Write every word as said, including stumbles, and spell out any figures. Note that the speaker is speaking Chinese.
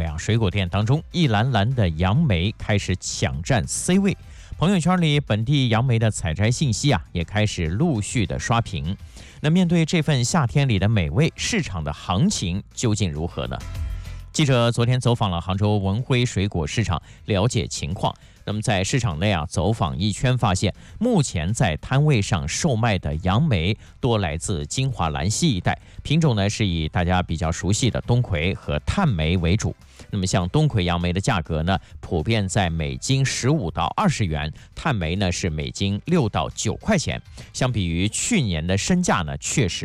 呀，水果店当中一篮篮的杨梅开始抢占 C 位。朋友圈里本地杨梅的采摘信息啊，也开始陆续的刷屏。那面对这份夏天里的美味，市场的行情究竟如何呢？记者昨天走访了杭州文辉水果市场，了解情况。那么在市场内啊，走访一圈发现，目前在摊位上售卖的杨梅多来自金华兰溪一带，品种呢是以大家比较熟悉的冬葵和炭梅为主。那么像冬葵杨梅的价格呢，普遍在每斤十五到二十元，炭梅呢是每斤六到九块钱。相比于去年的升价呢，确实